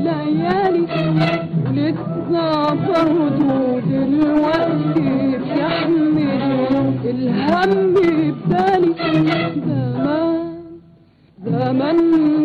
الليالي لسه برضه دلوقتي بيحمل الهم ببالي. زمان